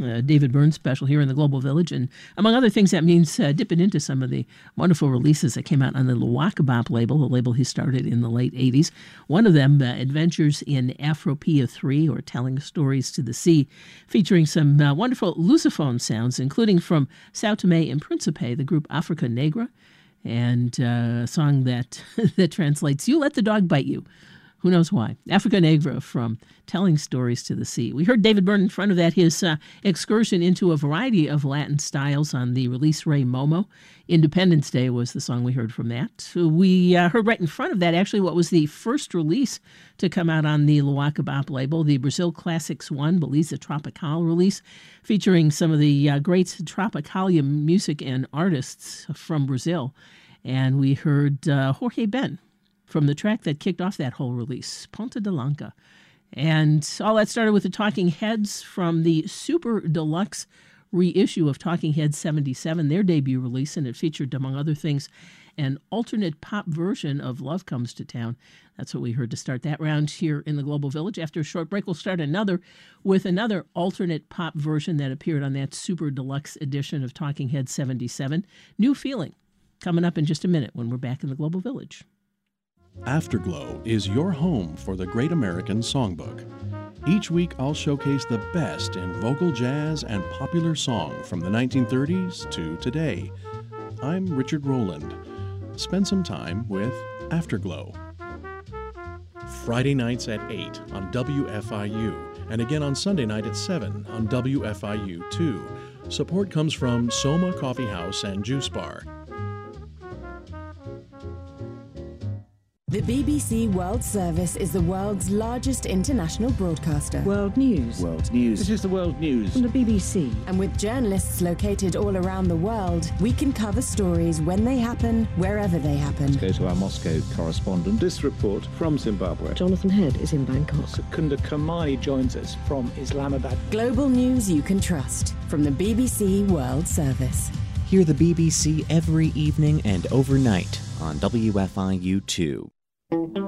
David Byrne special here in the Global Village. And among other things, that means dipping into some of the wonderful releases that came out on the Luwakabop label, the label he started in the late 80s. One of them, Adventures in Afropia 3, or Telling Stories to the Sea, featuring some wonderful Lusophone sounds, including from Sao Tome and Principe, the group Africa Negra, and a song that, that translates, "You Let the Dog Bite You." Who knows why? Africa Negra from Telling Stories to the Sea. We heard David Byrne in front of that, his excursion into a variety of Latin styles on the release Rey Momo. Independence Day was the song we heard from that. We heard right in front of that actually what was the first release to come out on the Luwakabop label, the Brazil Classics 1, Beleza Tropical release, featuring some of the great Tropicalia music and artists from Brazil. And we heard Jorge Ben from the track that kicked off that whole release, Ponta de Lanca. And all that started with the Talking Heads from the Super Deluxe reissue of Talking Heads 77, their debut release, and it featured, among other things, an alternate pop version of Love Comes to Town. That's what we heard to start that round here in the Global Village. After a short break, we'll start another with another alternate pop version that appeared on that Super Deluxe edition of Talking Heads 77, New Feeling, coming up in just a minute when we're back in the Global Village. Afterglow is your home for the Great American Songbook. Each week I'll showcase the best in vocal jazz and popular song from the 1930s to today. I'm Richard Rowland. Spend some time with Afterglow. Friday nights at 8 on WFIU, and again on Sunday night at 7 on WFIU2. Support comes from Soma Coffee House and Juice Bar. The BBC World Service is the world's largest international broadcaster. World News. World News. This is the World News from the BBC. And with journalists located all around the world, we can cover stories when they happen, wherever they happen. Let's go to our Moscow correspondent. This report from Zimbabwe. Jonathan Head is in Bangkok. Secunda Kamani joins us from Islamabad. Global news you can trust from the BBC World Service. Hear the BBC every evening and overnight on WFIU2.